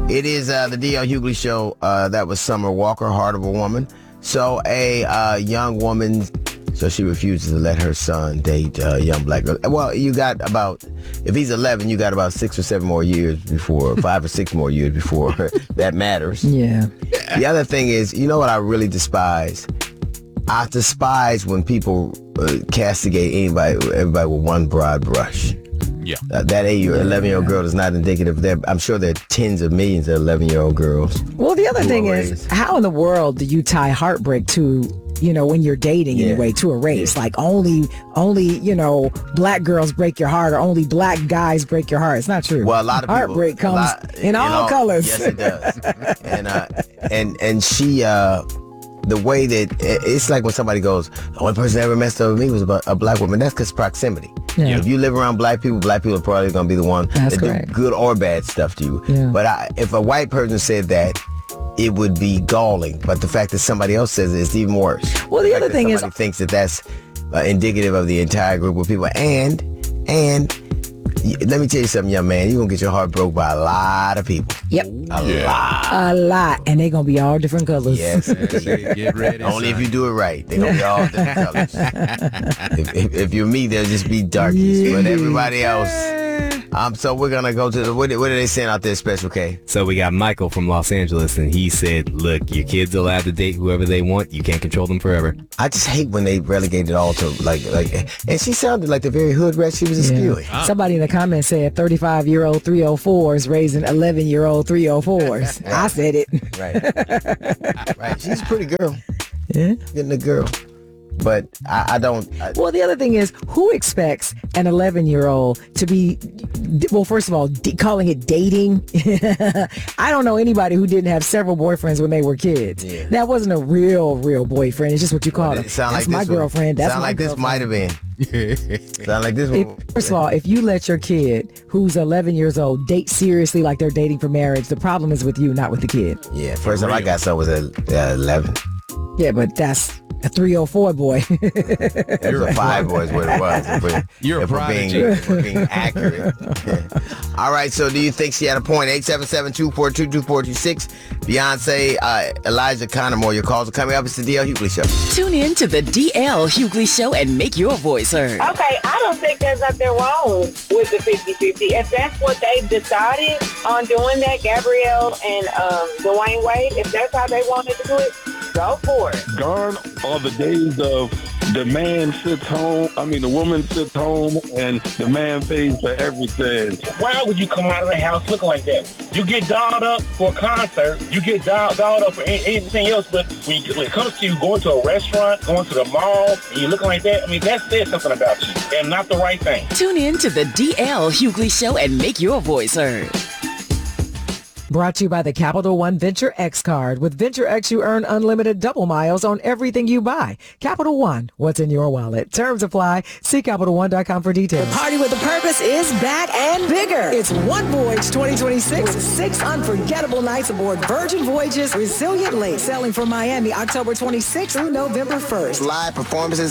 It is the D.L. Hughley Show. That was Summer Walker, Heart of a Woman. So a young woman, so she refuses to let her son date a young black girl. Well, you got about, if he's 11, you got about 6 or 7 more years before, 5 or 6 more years before that matters. Yeah. The other thing is, you know what I really despise? I despise when people castigate everybody with one broad brush. Yeah. That 11-year-old girl is not indicative. I'm sure there are tens of millions of 11-year-old girls. Well, the other thing is, how in the world do you tie heartbreak to, when you're dating anyway, to a race? Like only, black girls break your heart, or only black guys break your heart. It's not true. Well, a lot of heartbreak people, comes in all colors. Yes, it does. and she, the way that it's like when somebody goes, the only person that ever messed up with me was a black woman. That's because proximity. Yeah. If you live around black people are probably going to be the one that do good or bad stuff to you. Yeah. But if a white person said that, it would be galling. But the fact that somebody else says it is even worse. Well, the other thing is, somebody thinks that that's indicative of the entire group of people. And let me tell you something, young man. You're going to get your heart broke by a lot of people. Yep. A lot. And they're going to be all different colors. Yes. Get ready. Only if you do it right. They're going to be all different colors. If you're me, they'll just be darkies. Yeah. But everybody else. So we're going to go to what are they saying out there, Special K? So we got Michael from Los Angeles, and he said, look, your kids are allowed to date whoever they want. You can't control them forever. I just hate when they relegate it all to like, and she sounded like the very hood rat she was spewing. Somebody in the comments said 35-year-old 304s raising 11-year-old 304s. I said it. Right. She's a pretty girl. Yeah. Getting a girl. But I don't. Well, the other thing is, who expects an 11-year-old to be, well, first of all, calling it dating? I don't know anybody who didn't have several boyfriends when they were kids. Yeah. That wasn't a real boyfriend. It's just what you call them. That's like my girlfriend. That's my girlfriend. This might have been. Sound like this one. First of all, if you let your kid, who's 11 years old, date seriously like they're dating for marriage, the problem is with you, not with the kid. Yeah, first time I got some was at 11. Yeah, but that's a 304 boy. You're a 5 boy is what it was. You're a prodigy. If we're being accurate. All right, so do you think she had a point? 877-242-2426. Beyonce, Elijah Conamore, your calls are coming up. It's the D.L. Hughley Show. Tune in to the D.L. Hughley Show and make your voice heard. Okay, I don't think there's nothing wrong with the 50-50. If that's what they decided on doing that, Gabrielle and Dwayne Wade, if that's how they wanted to do it, go for it. Gone are the days of the woman sits home and the man pays for everything. Why would you come out of the house looking like that? You get dolled up for a concert, you get dolled up for anything else, but when it comes to you going to a restaurant, going to the mall, and you looking like that, that says something about you and not the right thing. Tune in to the D.L. Hughley Show and make your voice heard. Brought to you by the Capital One Venture X card. With Venture X, you earn unlimited double miles on everything you buy. Capital One, what's in your wallet? Terms apply. See CapitalOne.com for details. Party with a Purpose is back and bigger. It's One Voyage 2026 with 6 unforgettable nights aboard Virgin Voyages Resilient Lake, sailing from Miami October 26th through November 1st. Live performances